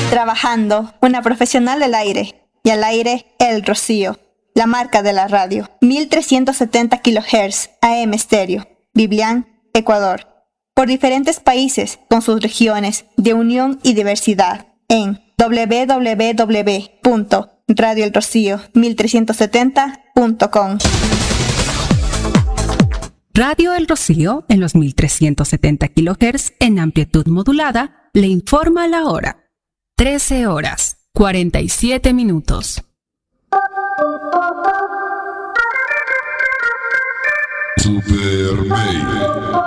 Trabajando, una profesional del aire. Y al aire, El Rocío, la marca de la radio. 1370 kHz AM estéreo. Biblián, Ecuador. Por diferentes países, con sus regiones de unión y diversidad. En www.radioelrocío1370.com. Radio El Rocío, en los 1370 kHz en amplitud modulada, le informa la hora. 13 horas, 47 minutos. Super May.